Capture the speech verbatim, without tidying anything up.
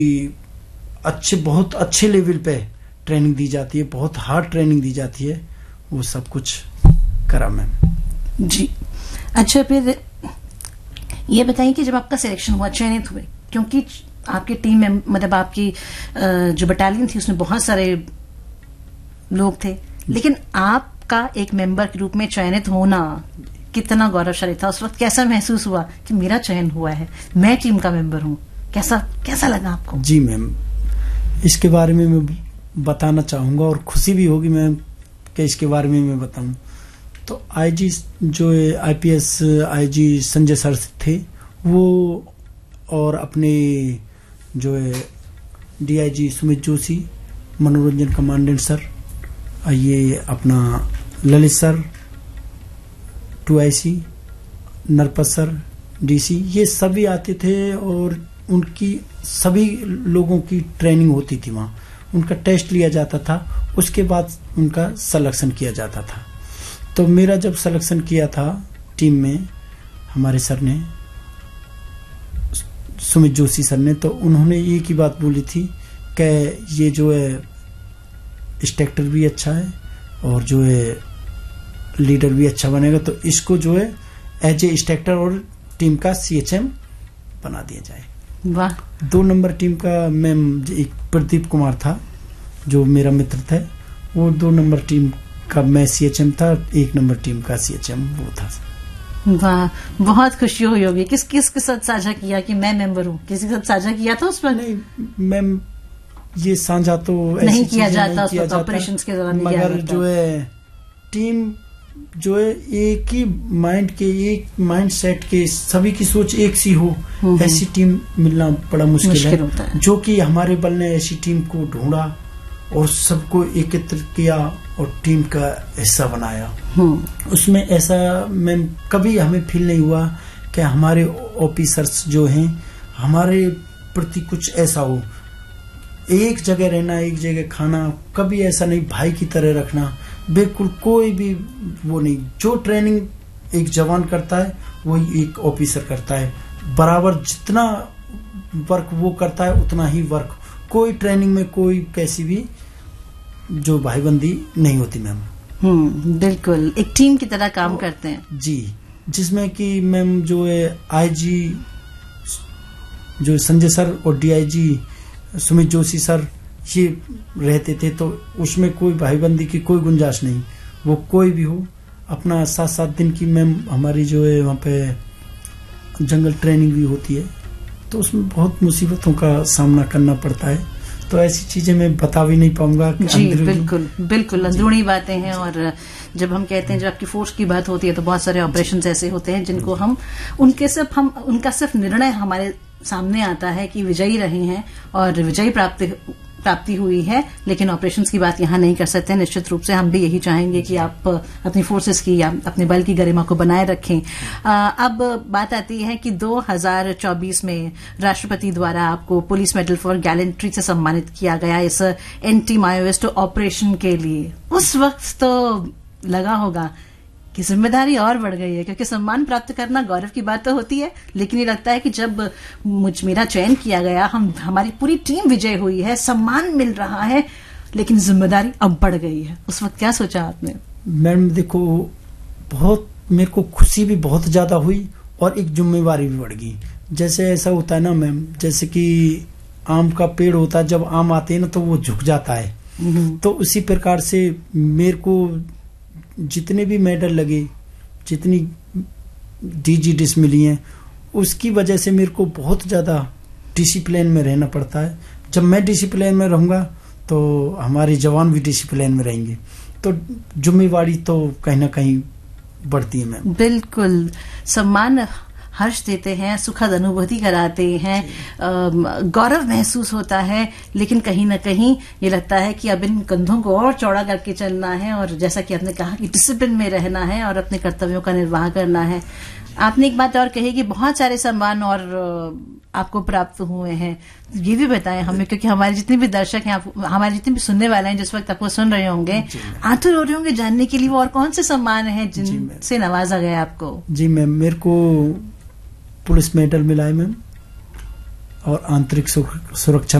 अच्छे बहुत अच्छे लेवल पे ट्रेनिंग दी जाती है, बहुत हार्ड ट्रेनिंग दी जाती है, वो सब कुछ करा मैम जी। अच्छा, फिर ये बताइए कि जब आपका सिलेक्शन हुआ, चयनित हुए, क्योंकि आपकी टीम में मतलब आपकी जो बटालियन थी उसमें बहुत सारे लोग थे, लेकिन आपका एक मेंबर के रूप में चयनित होना कितना गौरवशाली था? उस वक्त कैसा महसूस हुआ कि मेरा चयन हुआ है, मैं टीम का मेंबर हूं? कैसा कैसा लगा आपको? जी मैम, इसके बारे में मैं बताना चाहूंगा और खुशी भी होगी मैम कि इसके बारे में मैं बताऊं। तो आईजी जो आईपीएस आईजी संजय सर थे वो, और अपने जो है डीआईजी सुमित जोशी, मनोरंजन कमांडेंट सर, ये अपना Lalit sir, to IC Narpat sir, DC, ये सभी आते थे और उनकी सभी लोगों की ट्रेनिंग होती थी वहाँ, उनका टेस्ट लिया जाता था, उसके बाद उनका सिलेक्शन किया जाता था। तो मेरा जब सिलेक्शन किया था टीम में हमारे सर ने, सुमित जोशी सर ने, तो उन्होंने एक ही बात बोली थी कि ये जो है इंस्ट्रक्टर भी अच्छा है और जो है लीडर भी अच्छा बनेगा, तो इसको जो है एज ए इंस्ट्रक्टर और टीम का सीएचएम बना दिया जाए। वाह। दो नंबर टीम का मैम एक प्रदीप कुमार था जो मेरा मित्र था, वो दो नंबर टीम का मैं सीएचएम था, एक नंबर टीम का सीएचएम वो था। वाह, बहुत खुशी हुई होगी। किस किस के साथ साझा किया कि मैं मेंबर हूँ? किसी के साथ साझा किया था उस पर? नहीं मैम, ये साझा तो नहीं किया जाता उस वक्त ऑपरेशंस के दौरान, मगर जो है टीम जो है एक ही माइंड के, एक माइंड सेट के, सभी की सोच एक सी हो, ऐसी टीम मिलना बड़ा मुश्किल, मुश्किल है, होता है। जो कि हमारे बल ने ऐसी टीम को ढूंढा और सबको एकत्र किया और टीम का हिस्सा बनाया। उसमें ऐसा मैम कभी हमें फील नहीं हुआ कि हमारे ऑफिसर्स जो हैं हमारे प्रति कुछ ऐसा हो, एक जगह रहना, एक जगह खाना, कभी ऐसा नहीं, भाई की तरह रखना, बिल्कुल कोई भी वो नहीं। जो ट्रेनिंग एक जवान करता है वही एक ऑफिसर करता है, बराबर जितना वर्क वो करता है उतना ही वर्क। कोई ट्रेनिंग में कोई कैसी भी जो भाईबंदी नहीं होती मैम। हम्म, बिल्कुल एक टीम की तरह काम करते हैं जी, जिसमें कि मैम जो है आईजी जो संजय सर और डीआईजी सुमित जोशी सर ये रहते थे, तो उसमें कोई भाईबंदी की कोई गुंजाइश नहीं, वो कोई भी हो। अपना सात सात दिन की मैम हमारी जो है वहाँ पे जंगल ट्रेनिंग भी होती है, तो उसमें बहुत मुसीबतों का सामना करना पड़ता है, तो ऐसी चीजें मैं बता भी नहीं पाऊंगा। जी बिल्कुल बिल्कुल अंदरूनी बातें हैं, और जब हम कहते हैं जब आपकी फोर्स की बात होती है तो बहुत सारे ऑपरेशंस ऐसे होते हैं जिनको हम उनके सिर्फ हम उनका सिर्फ निर्णय हमारे सामने आता है कि विजयी रहे हैं और विजयी प्राप्ति प्राप्ति हुई है, लेकिन ऑपरेशंस की बात यहाँ नहीं कर सकते। निश्चित रूप से हम भी यही चाहेंगे कि आप अपनी फोर्सेस की या अपने बल की गरिमा को बनाए रखें। आ, अब बात आती है कि दो हज़ार चौबीस में राष्ट्रपति द्वारा आपको पुलिस मेडल फॉर गैलेंट्री से सम्मानित किया गया इस एंटी माओइस्ट ऑपरेशन के लिए। उस वक्त तो लगा होगा कि जिम्मेदारी और बढ़ गई है, क्योंकि सम्मान प्राप्त करना गौरव की बात तो होती है, लेकिन ये लगता है कि जब मुझ मेरा चयन किया गया, हम हमारी पूरी टीम विजय हुई है, सम्मान मिल रहा है, लेकिन जिम्मेदारी अब बढ़ गई है। उस वक्त क्या सोचा आपने? मैम देखो, बहुत मेरे को खुशी भी बहुत ज्यादा हुई और एक जिम्मेवारी भी बढ़ गई। जैसे ऐसा होता है ना मैम, जैसे कि आम का पेड़ होता है, जब आम आते हैं ना तो वो झुक जाता है, तो उसी प्रकार से मेरे को जितने भी मेडल लगे, जितनी डीजी डिस मिली हैं, उसकी वजह से मेरे को बहुत ज्यादा डिसिप्लिन में रहना पड़ता है। जब मैं डिसिप्लिन में रहूंगा तो हमारे जवान भी डिसिप्लिन में रहेंगे, तो जिम्मेवारी तो कहीं ना कहीं बढ़ती है मैम। बिल्कुल, सम्मान हर्ष देते हैं, सुखद अनुभूति कराते हैं, गौरव महसूस होता है, लेकिन कहीं ना कहीं ये लगता है कि अब इन कंधों को और चौड़ा करके चलना है, और जैसा कि आपने कहा कि डिसिप्लिन में रहना है और अपने कर्तव्यों का निर्वाह करना है। आपने एक बात और कही कि बहुत सारे सम्मान और आपको प्राप्त हुए हैं, ये भी बताएं हमें, क्योंकि हमारे जितने भी दर्शक हैं, आप, हमारे जितने भी सुनने वाले हैं जिस वक्त आपको सुन रहे होंगे, आतुर हो रहे होंगे जानने के लिए वो और कौन से सम्मान है जिनसे नवाजा गया आपको? जी मैम, मेरे को पुलिस मेडल मिला है मैम, और आंतरिक सुरक्षा